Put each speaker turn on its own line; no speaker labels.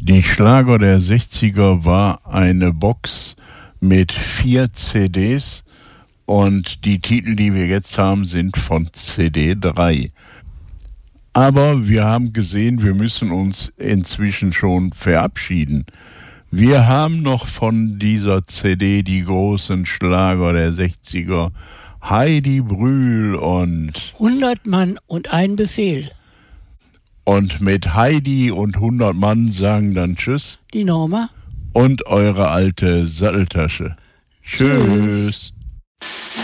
Die Schlager der 60er war eine Box mit 4 CDs und die Titel, die wir jetzt haben, sind von CD 3. Aber wir haben gesehen, wir müssen uns inzwischen schon verabschieden. Wir haben noch von dieser CD die großen Schlager der 60er, Heidi Brühl und
100 Mann und ein Befehl.
Und mit Heidi und 100 Mann sagen dann Tschüss.
Die Norma.
Und eure alte Satteltasche. Tschüss.